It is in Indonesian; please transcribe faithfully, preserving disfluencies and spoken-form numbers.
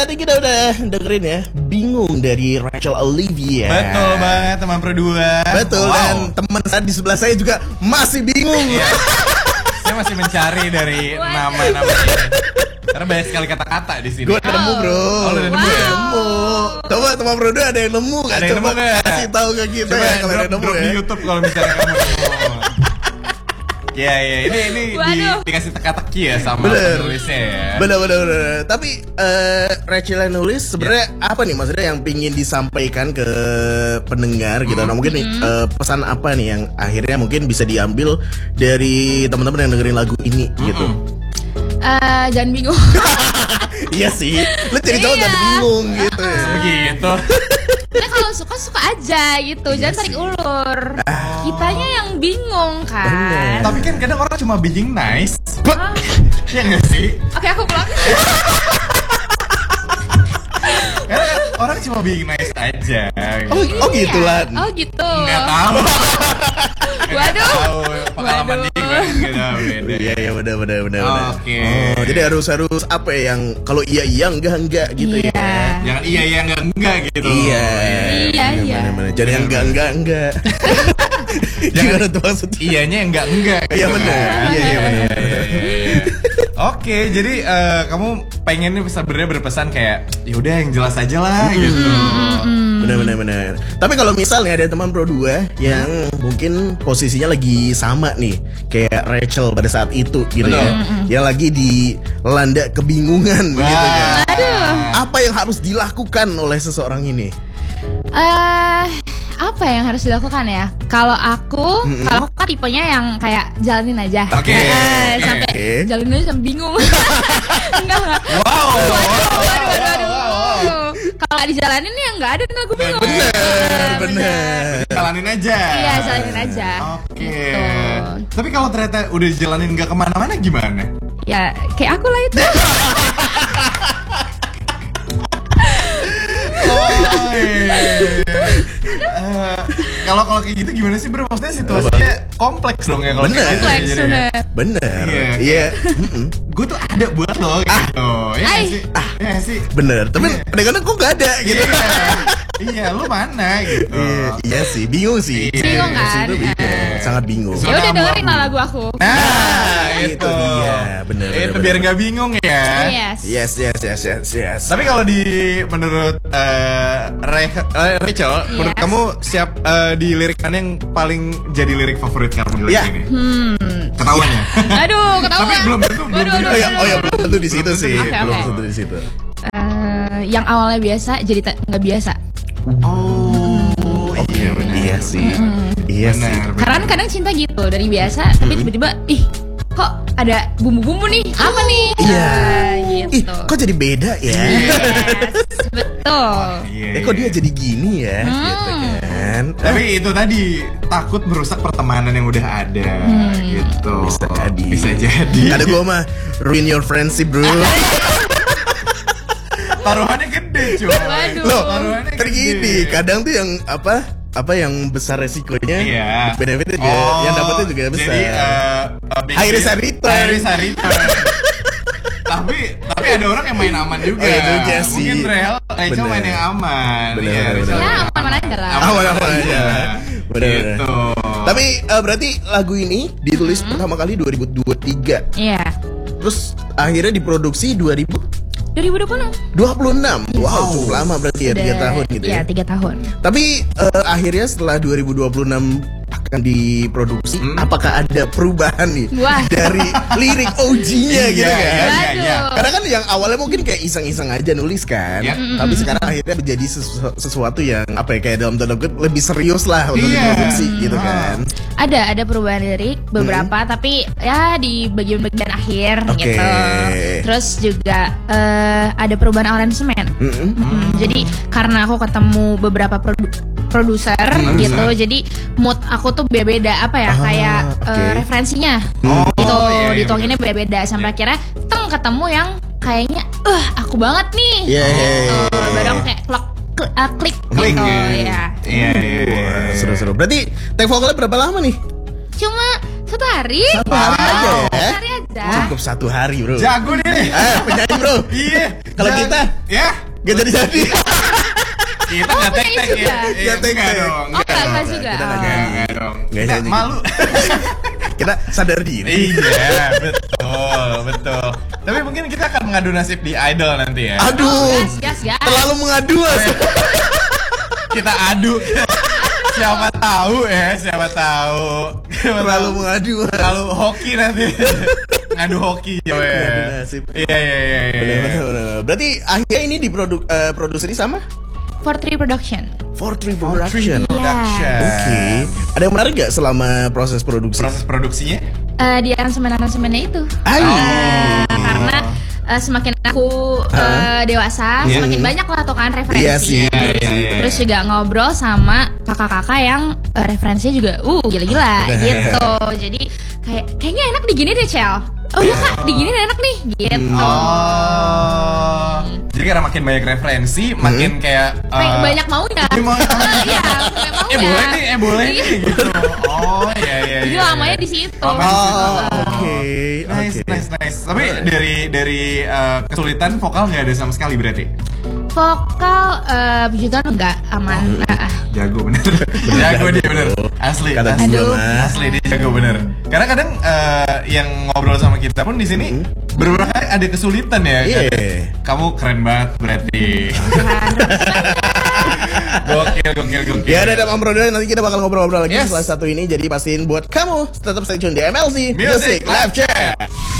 tadi kita udah dengerin ya, Bingung dari Rachel Olivia. Betul banget teman Pro dua. Betul, wow. Dan teman saya di sebelah saya juga masih bingung. Saya masih mencari dari nama-nama ini. Karena banyak sekali kata-kata di sini. Gue udah nemu bro. Oh, udah nemu ya? Nemu. Coba teman Pro dua ada yang nemu gak? Ada yang Coba nemu gak? kasih tahu ke kita Coba ya kalau ada yang nemu drop ya. di YouTube kalau misalnya kamu nemu. Ya ya ini ini di, dikasih teka-teki ya sama bener. penulisnya ya. Bener bener bener. Tapi uh, Rachel yang nulis sebenarnya yeah. apa nih maksudnya yang pingin disampaikan ke pendengar gitu. Mm-hmm. Nah mungkin mm-hmm. uh, pesan apa nih yang akhirnya mungkin bisa diambil dari teman-teman yang dengerin lagu ini mm-hmm. gitu. Uh, jangan bingung. Iya sih. Lu jadi cowok jangan bingung gitu. Ya. Begitu. Nah kalau suka suka aja gitu, iya jangan tarik ulur. Oh. Kitanya yang bingung kan. Bener. Tapi kan kadang orang cuma being nice. Oh. Iya nggak sih? Oke aku pulang. Karena kan orang cuma being nice aja. Gitu. Oh, oh gitu lah. Oh gitu. Nggak tahu. Waduh. Tahu pengalaman dia gimana gitu beda. Iya iya benar benar benar. Oke. Oh, jadi harus harus apa ya yang kalau iya iya enggak enggak gitu iya. ya. Jangan iya iya enggak enggak gitu. Iya. Iya iya. Jadi yang enggak enggak enggak. Gimana tuh maksudnya? Iyanya enggak enggak. Iya benar. Iya iya benar. Oke, jadi uh, kamu pengennya sebenarnya berpesan kayak yaudah yang jelas aja lah hmm. gitu. Benar benar benar. Tapi kalau misalnya ada teman Pro dua yang mungkin posisinya lagi sama nih kayak Rachel pada saat itu gitu ya. Yang lagi dilanda kebingungan begitu kan. Apa yang harus dilakukan oleh seseorang ini? Eh uh, apa yang harus dilakukan ya? Kalau aku, mm-hmm. kalau aku kan tipenya yang kayak jalanin aja. Oke. Okay. Eh, sampai okay. jalanin aja sampai bingung. Enggak enggak. Wow. Waduh, waduh, waduh, waduh. Wow. Kalau nggak dijalanin ya nggak ada yang aku bingung. Bener, bener. Jalanin aja. Iya, jalanin aja. Oke. Okay. Gitu. Tapi kalau ternyata udah dijalanin nggak kemana-mana gimana? Ya kayak aku lah itu. Kalau kalau kayak gitu gimana sih bro? Maksudnya situasinya kompleks dong ya kalau bener. Gitu, kompleks ya, bener. Bener. Iya. Iya. Gue tuh ada buat lo gitu. Iya Ay. sih. Ah, iya sih. Bener. Tapi kadang-kadang kok gak ada gitu. Iya. Iya, lu mana gitu. Iya, iya sih, bingung sih. Bingung kan? Itu bingung. Sangat bingung. Ya udah dengerin lah lagu aku. Nah, itu itu dia. Bener. Itu bener, biar bener. nggak bingung ya. Yes. Yes, yes, yes, yes, yes. Tapi kalau di menurut uh, Re- uh, Rachel, Yes. menurut kamu siap uh, di lirik mana yang paling jadi lirik favorit kamu di lirik Ya. ini? Hmm. Ketahuan ya? Aduh, ketahuan. Tapi belum tentu, belum Waduh, tentu. Oh ya, oh ya, waduh. belum tentu di situ sih. Oke, Belum oke. tentu di situ. Uh, yang awalnya biasa jadi ta- nggak biasa. Oh, iya benar. Iya sih. Iya sih. Benar, benar. Karena kadang cinta gitu dari biasa, tapi tiba-tiba ih kok ada bumbu-bumbu nih apa nih? Iya. Ah, Ih, gitu. kok jadi beda ya? Yes, betul. Iya, Eh, kok iya. dia jadi gini ya? Hmm. Gitu kan. Tapi itu tadi takut merusak pertemanan yang udah ada gitu. Bisa jadi. Bisa jadi. Ada gua mah ruin your friendship, bro. Taruhannya gede, cuy. Waduh. Loh, Taruhannya kan gede. gini, kadang tuh yang apa? Apa yang besar resikonya? Iya. Benefitnya juga, Oh, yang dapetnya juga besar. Jadi uh, uh, big High risk risk, and return. high risk and return. tapi tapi ada orang yang main aman juga. Oh, iya juga sih. Mungkin real Rachel Bener. main yang aman. Bener, Iya, bener, Rachel bener. Ya aman-aman aja lah. Aman-aman aja. Bener, Gitu. Tapi uh, berarti lagu ini ditulis pertama kali dua ribu dua puluh tiga. Iya. Terus akhirnya diproduksi dua ribu dua ribu dua puluh enam. dua puluh enam. Yes. Wow, cukup lama berarti ya, tiga tahun gitu Iya, ya. tiga tahun. Tapi uh, akhirnya setelah dua ribu dua puluh enam akan diproduksi, Hmm. apakah ada perubahan nih Wah. dari lirik O G-nya gitu Iya, kan? iya, iya, iya. Waduh. Karena kan yang awalnya mungkin kayak iseng-iseng aja nulis kan, Ya. tapi sekarang akhirnya menjadi sesu- sesuatu yang apa ya kayak dalam tanda kutip lebih serius lah untuk Iya. diproduksi gitu kan. Ada ada perubahan lirik beberapa tapi ya di bagian-bagian akhir Oke. gitu. Terus juga eh, ada perubahan aransemen. Mm-mm. Mm, Jadi karena aku ketemu beberapa produ- produser gitu, jadi mood aku tuh beda-beda apa ya Ah, kayak oke. eh, referensinya Oh, gitu, iya, iya, dituanginnya beda-beda sampai akhirnya teng ketemu yang kayaknya eh aku banget nih. Iya, iya, iya, Gitu. iya. Baru aku kayak klok klik, uh, klik Klik, gitu ya. ya. Iya, iya, iya. Wah, seru-seru. Berarti take vokalnya berapa lama nih? Cuma Satu hari? Satu hari aja ya? Satu hari aja. Cukup satu hari bro. Jago nih. Eh penyanyi bro. Iya. Kalau Jag- kita ya gak jadi-jadi. kita Oh, nggak tek penyanyi tek ya. juga? Iya, Nggak tek-tek. nggak dong. Oh, nggak enggak dong. juga. Kita nggak Oh. jadi. Nggak dong. Nggak Kita jadi. malu. Kita sadar diri. Iya, betul, betul. Tapi mungkin kita akan mengadu nasib di Idol nanti ya. Aduh. Gas, gas, gas. Terlalu mengadu Mas. Kita adu. Siapa tahu ya, siapa tahu. Siapa Terlalu tahu. mengadu Mas. Kalau hoki nanti. Ngadu hoki ya. Ngadu nasib. Iya, iya, iya, iya. Bener, bener, bener. Berarti akhirnya ini diproduk eh, produseri sama For Three Production. four three Production. Production. Oke. Ada yang menarik gak selama proses produksi? Proses produksinya? Eh, di aransemen-aransemennya itu. Ayo. Eh, karena eh, semakin aku eh, dewasa, Iya. semakin banyak lah tuh kan referensi. Iya sih. Iya, iya, iya. Terus juga ngobrol sama kakak-kakak yang eh, referensinya juga uh gila-gila gitu. Jadi kayak kayaknya enak digini deh, Cel. Oh iya Kak, digini enak nih gitu. Oh. Jadi karena makin banyak referensi, makin kayak eh, Kayak banyak maunya. Iya, mau- Iya, banyak maunya. Eh boleh nih, eh boleh nih Iya. gitu. Oh iya iya. Jadi iya, lamanya iya. di situ. Lamanya di situ. Oh, oke. Nice, Oke. nice, nice. Tapi dari dari eh, kesulitan vokal nggak ada sama sekali berarti? Vokal eh puji Tuhan enggak aman. Ah, ah. Jago bener. Jago dia bener. Asli. Kata asli. gua, Mas. Asli dia jago bener. Karena kadang eh, yang ngobrol sama kita pun di sini beberapa kali ada kesulitan ya. Iya. Kadang, kamu keren banget berarti. Gokil, gokil, gokil. Ya udah Om Bro, nanti kita bakal ngobrol-ngobrol lagi Yes. setelah satu ini. Jadi pastiin buat kamu tetap stay tune di M L C Music Live Chat.